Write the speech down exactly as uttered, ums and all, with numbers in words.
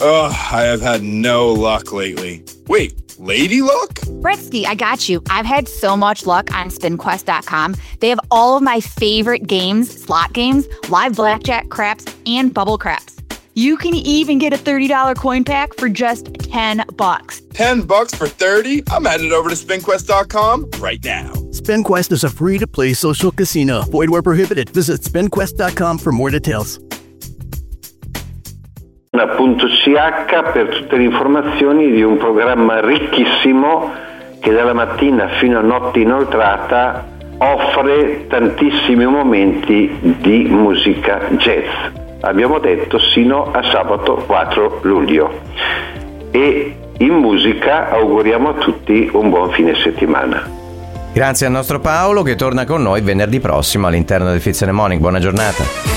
Ugh, I have had no luck lately. Wait, lady luck? Britsky, I got you. I've had so much luck on spin quest dot com. They have all of my favorite games, slot games, live blackjack, craps, and bubble craps. You can even get a thirty dollars coin pack for just ten bucks. ten bucks for thirty? I'm headed over to spin quest dot com right now. SpinQuest is a free-to-play social casino. Void where prohibited. Visit spin quest dot com for more details. Appunto C H per tutte le informazioni di un programma ricchissimo che dalla mattina fino a notte inoltrata offre tantissimi momenti di musica jazz. Abbiamo detto sino a sabato quattro luglio. E in musica auguriamo a tutti un buon fine settimana. Grazie al nostro Paolo che torna con noi venerdì prossimo all'interno del Fizz and the Morning. Buona giornata.